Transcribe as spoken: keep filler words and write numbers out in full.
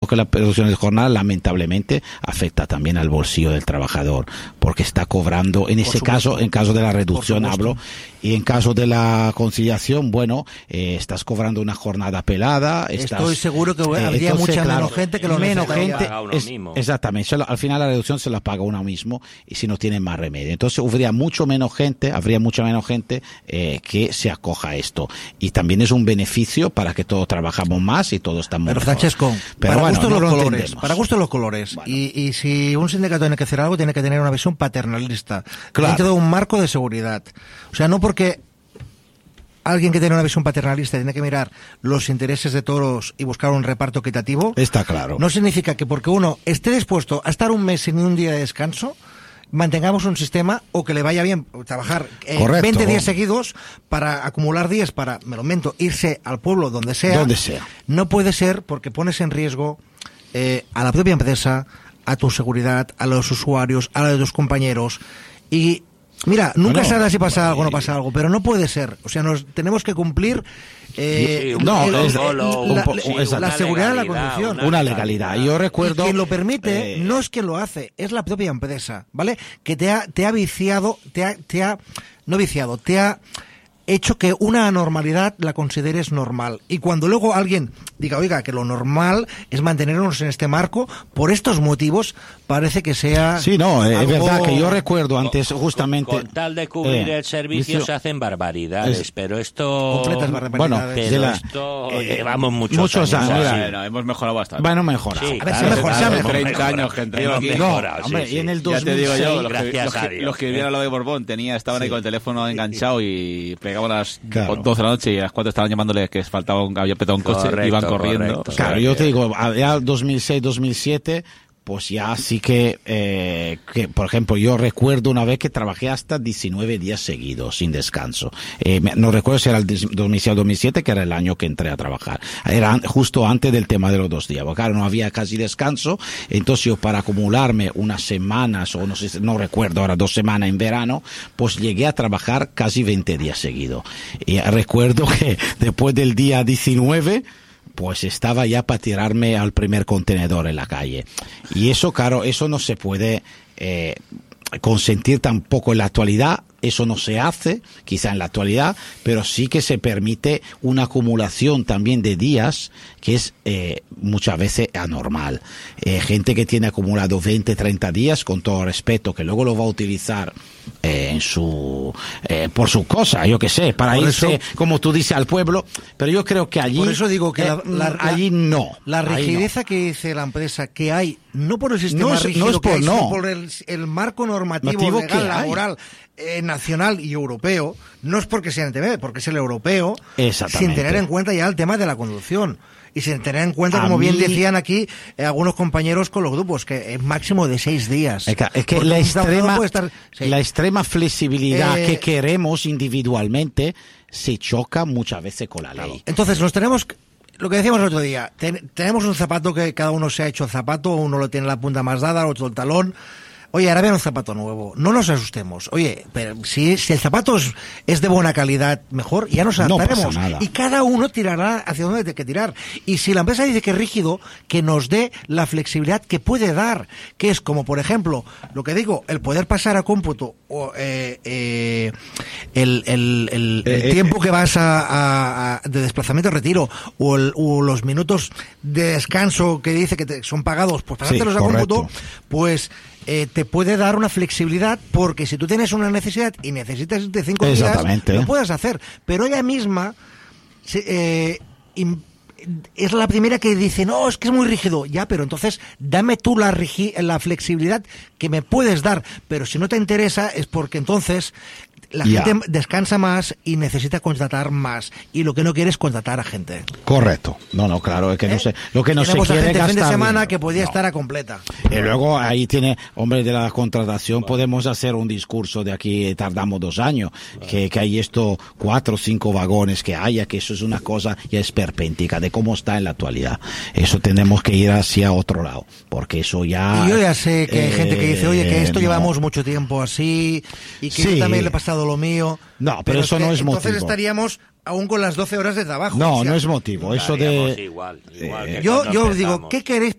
que la reducción de jornada lamentablemente afecta también al bolsillo del trabajador, porque está cobrando, en ese caso, en caso de la reducción hablo, y en caso de la conciliación, bueno, eh, estás cobrando una jornada pelada. Estás, Estoy seguro que eh, habría entonces, mucha claro, menos gente que lo menos necesitaría. gente, es, exactamente, al final la reducción se la paga uno mismo y si no tiene más remedio. Entonces habría mucho menos gente, habría mucha menos gente eh, que se acoja a esto. Y también es un beneficio para que todos trabajamos más y todos estamos Pero mejor. Francesco, Pero para bueno, gustos no los lo colores, entendemos. para gustos los colores. Bueno. Y, y si un sindicato tiene que hacer algo, tiene que tener una visión paternalista, Claro. dentro de un marco de seguridad. O sea, no porque alguien que tiene una visión paternalista tiene que mirar los intereses de todos y buscar un reparto equitativo. Está claro. No significa que porque uno esté dispuesto a estar un mes sin un día de descanso, mantengamos un sistema o que le vaya bien trabajar eh, Correcto. veinte días seguidos para acumular días para, me lo invento, irse al pueblo donde sea. Donde sea. No puede ser porque pones en riesgo eh, a la propia empresa, a tu seguridad, a los usuarios, a la de tus compañeros. Y mira, nunca Bueno, sabrás si pasa bueno, algo o no y- pasa algo, pero no puede ser. O sea, nos tenemos que cumplir eh, Sí, no, el- es- la, un la- po- la- exacto. la seguridad de la legalidad, conducción. una- Una legalidad. Yo recuerdo. Y quien lo permite eh, no es quien lo hace, es la propia empresa, ¿vale? Que te ha, te ha viciado, te ha, te ha, no viciado, te ha hecho que una anormalidad la consideres normal. Y cuando luego alguien diga, oiga, que lo normal es mantenernos en este marco, por estos motivos parece que sea... Sí, no, eh, es algo- verdad que yo recuerdo antes justamente. Con tal de cubrir eh, el servicio vicio- se hacen barbaridades, es- pero esto... Completas barbaridades. Pero de la- esto eh, llevamos muchos, muchos años, años mira, así. Bueno, hemos mejorado bastante. Bueno, mejorado. Sí, A ver, claro, se ha mejorado, claro, se ha hemos mejorado. treinta años que Hemos entré aquí. mejorado, No, sí, hombre, sí. y en el Ya te digo yo, los que, Gracias los, a que, Dios, los que ¿eh? vivían al lado de Borbón tenía, estaban ahí con el teléfono enganchado y pegaban a las Claro. doce de la noche y a las cuatro estaban llamándoles que faltaba un, había petado un coche, Correcto, iban corriendo. correcto. O sea, Claro, yo te digo, ya dos mil seis, dos mil siete, pues ya sí que, eh, que, por ejemplo, yo recuerdo una vez que trabajé hasta diecinueve días seguidos, sin descanso. Eh, me- no recuerdo si era el dos mil seis o dos mil siete, que era el año que entré a trabajar. Era an- justo antes del tema de los dos días, porque claro, no había casi descanso, entonces yo para acumularme unas semanas, o no sé, si- no recuerdo ahora, dos semanas en verano, pues llegué a trabajar casi veinte días seguidos. Y recuerdo que después del día diecinueve, pues estaba ya para tirarme al primer contenedor en la calle. Y eso, claro, eso no se puede eh, consentir tampoco en la actualidad. Eso no se hace, quizá en la actualidad, pero sí que se permite una acumulación también de días que es eh, muchas veces anormal. Eh, gente que tiene acumulado veinte, treinta días, con todo respeto, que luego lo va a utilizar eh, en su eh, por su cosa, yo qué sé, para Por irse, eso- como tú dices, al pueblo, pero yo creo que allí Por eso digo que eh, la, la- allí no. La Ahí no. rigidez que dice la empresa que hay, no por el sistema No es- no rígido es que por- hay, sino no. por el, el marco normativo, Normativo legal, que hay. laboral, eh, nacional y europeo, no es porque sea el T V, porque es el europeo, Exactamente. sin tener en cuenta ya el tema de la conducción. Y sin tener en cuenta, A como bien mí- decían aquí eh, algunos compañeros con los grupos, que es máximo de seis días. Es que, es que Porque la un trabajador extrema, puede estar- sí. la extrema flexibilidad Eh, que queremos individualmente se choca muchas veces con la ley. Entonces, nos tenemos, que- lo que decíamos el otro día, ten- tenemos un zapato que cada uno se ha hecho el zapato, uno lo tiene la punta más dada, otro el talón. Oye, ahora viene un zapato nuevo, no nos asustemos. Oye, pero si, si el zapato es, es de buena calidad, mejor, ya nos No pasa adaptaremos. nada. Y cada uno tirará hacia donde tiene que tirar. Y si la empresa dice que es rígido, que nos dé la flexibilidad que puede dar, que es como, por ejemplo, lo que digo, el poder pasar a cómputo o eh, eh, el, el, el, el Eh, eh, tiempo que vas a, a- a- de desplazamiento retiro o, el- o los minutos de descanso que dice que te- son pagados, pues pasártelos a correcto. cómputo, pues eh, te puede dar una flexibilidad, porque si tú tienes una necesidad y necesitas irte cinco días, Exactamente. lo puedes hacer. Pero ella misma se- eh, im- es la primera que dice, no, es que es muy rígido. Ya, pero entonces dame tú la, rigi- la flexibilidad que me puedes dar. Pero si no te interesa es porque entonces la Ya. gente descansa más y necesita contratar más. Y lo que no quiere es contratar a gente. Correcto. No, no, claro, es que no ¿Eh? sé, lo que no se Tenemos a quiere gente gastar fin de semana dinero. que podía No. estar a completa. Y luego ahí tiene, hombre, de la contratación podemos hacer un discurso de aquí, tardamos dos años, que, que hay esto, cuatro o cinco vagones que haya, que eso es una cosa ya esperpéntica de cómo está en la actualidad. Eso tenemos que ir hacia otro lado, porque eso ya... Y yo ya sé que hay gente que dice, oye, que esto eh, no. llevamos mucho tiempo así y que Sí. yo también le he pasado lo mío. No, pero eso que no es entonces motivo. estaríamos aún con las doce horas de trabajo. No, O sea, no es motivo. Eso Estaríamos de... igual, igual eh, que Yo, cuando yo os digo, empezamos. ¿qué queréis